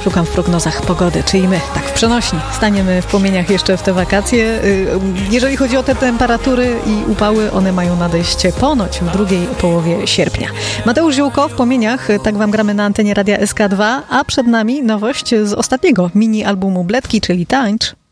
szukam w prognozach pogody, czyli my, tak w przenośni, staniemy w płomieniach jeszcze w te wakacje. Jeżeli chodzi o te temperatury i upały, one mają nadejść ponoć w drugiej połowie sierpnia. Mateusz Ziółko w płomieniach, tak wam gramy na antenie Radia SK2, a przed nami nowość z ostatniego mini albumu Bledki, czyli Tańcz.